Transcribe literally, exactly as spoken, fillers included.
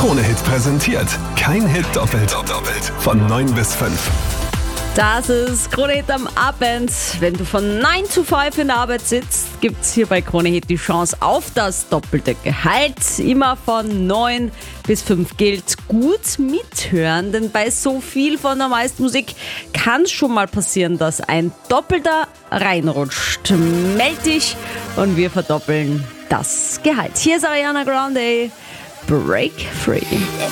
Krone-Hit präsentiert. Kein Hit doppelt. doppelt. Von neun bis fünf. Das ist Krone-Hit am Abend. Wenn du von neun zu fünf in der Arbeit sitzt, gibt es hier bei Krone-Hit die Chance auf das doppelte Gehalt. Immer von neun bis fünf gilt gut mithören, denn bei so viel von der meisten Musik kann es schon mal passieren, dass ein Doppelter reinrutscht. Meld dich und wir verdoppeln das Gehalt. Hier ist Ariana Grande, Break Free.